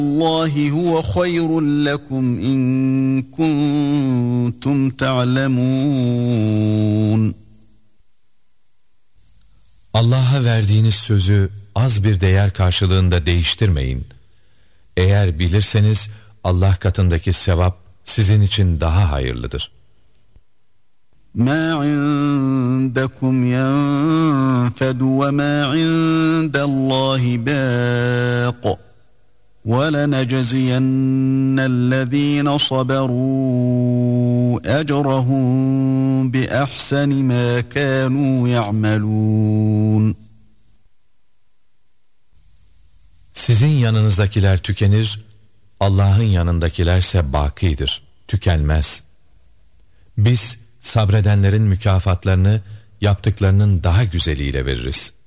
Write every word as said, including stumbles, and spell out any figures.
Allahi huve hayrun lekum in kuntum ta'lemun. Allah'a verdiğiniz sözü az bir değer karşılığında değiştirmeyin. Eğer bilirseniz Allah katındaki sevap sizin için daha hayırlıdır. مَا عِنْدَكُمْ يَنْفَدُ وَمَا عِنْدَ اللّٰهِ بَاقٍ وَلَنَجْزِيَنَّ الَّذ۪ينَ صَبَرُوا أَجْرَهُمْ بِأَحْسَنِ مَا كَانُوا يَعْمَلُونَ. Sizin yanınızdakiler tükenir, Allah'ın yanındakilerse bakidir, tükenmez. Biz sabredenlerin mükafatlarını yaptıklarının daha güzeliyle veririz.